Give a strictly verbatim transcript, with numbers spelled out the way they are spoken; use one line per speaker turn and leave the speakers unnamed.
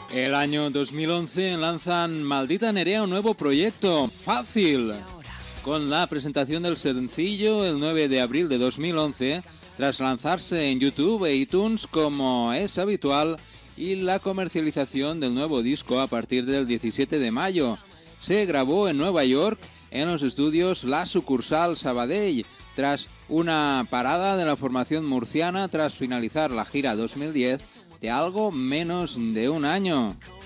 El año dos mil once lanzan Maldita Nerea, un nuevo proyecto, Fácil, con la presentación del sencillo el nueve de abril de dos mil once, tras lanzarse en YouTube e iTunes como es habitual, y la comercialización del nuevo disco a partir del diecisiete de mayo. Se grabó en Nueva York, en los estudios La Sucursal Sabadell, tras una parada de la formación murciana tras finalizar la gira dos mil diez de algo menos de un año.